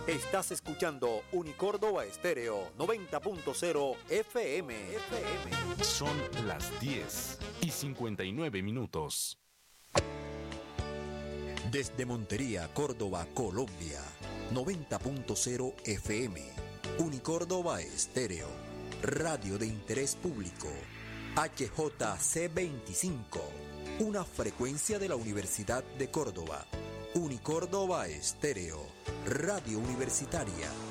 Estás escuchando Unicórdoba Estéreo 90.0 FM. Son las 10:59. Desde Montería, Córdoba, Colombia, 90.0 FM. Unicórdoba Estéreo, radio de interés público. HJC25, una frecuencia de la Universidad de Córdoba. Unicórdoba Estéreo, radio universitaria.